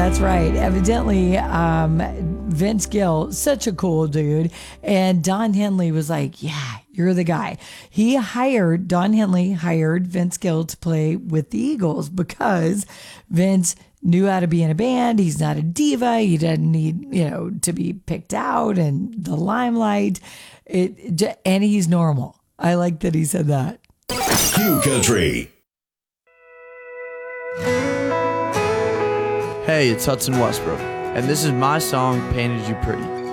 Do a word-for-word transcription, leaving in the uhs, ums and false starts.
That's right. Evidently, um, Vince Gill, such a cool dude. And Don Henley was like, yeah, you're the guy. He hired, Don Henley hired Vince Gill to play with the Eagles because Vince knew how to be in a band. He's not a diva. He doesn't need, you know, to be picked out and the limelight. It, and he's normal. I like that he said that. Q Country. Hey, it's Hudson Westbrook, and this is my song, Painted You Pretty.